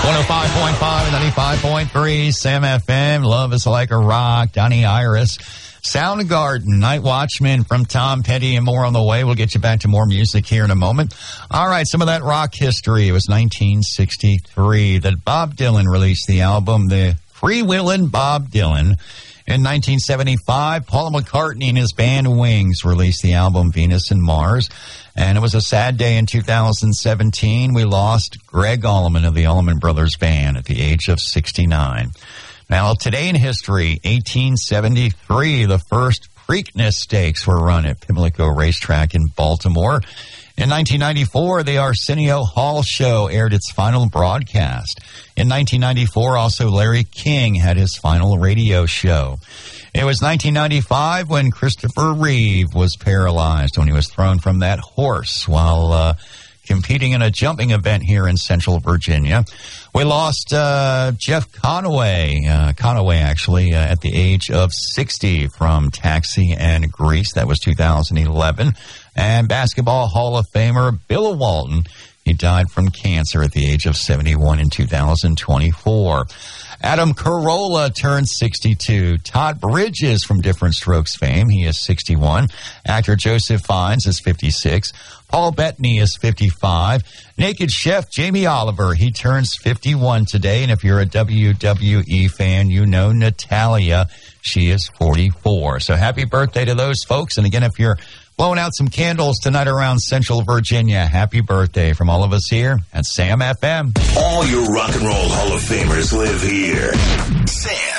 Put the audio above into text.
105.5 and 95.3 Sam FM. Love is like a rock. Donnie Iris. Soundgarden, Night Watchman from Tom Petty, and more on the way. We'll get you back to more music here in a moment. All right, some of that rock history. It was 1963 that Bob Dylan released the album, The Freewheelin' Bob Dylan. In 1975, Paul McCartney and his band Wings released the album Venus and Mars. And it was a sad day in 2017. We lost Greg Allman of the Allman Brothers Band at the age of 69. Now, today in history, 1873, the first Preakness Stakes were run at Pimlico Racetrack in Baltimore. In 1994, the Arsenio Hall Show aired its final broadcast. In 1994, also Larry King had his final radio show. It was 1995 when Christopher Reeve was paralyzed when he was thrown from that horse while competing in a jumping event here in Central Virginia. We lost Jeff Conaway, at the age of 60 from Taxi and Grease. That was 2011. And Basketball Hall of Famer Bill Walton, he died from cancer at the age of 71 in 2024. Adam Carolla turned 62. Todd Bridges from Different Strokes fame, he is 61. Actor Joseph Fiennes is 56. Paul Bettany is 55. Naked Chef Jamie Oliver, he turns 51 today. And if you're a WWE fan, you know Natalia, she is 44. So happy birthday to those folks. And again, if you're blowing out some candles tonight around Central Virginia, happy birthday from all of us here at Sam FM. All your rock and roll Hall of Famers live here. Sam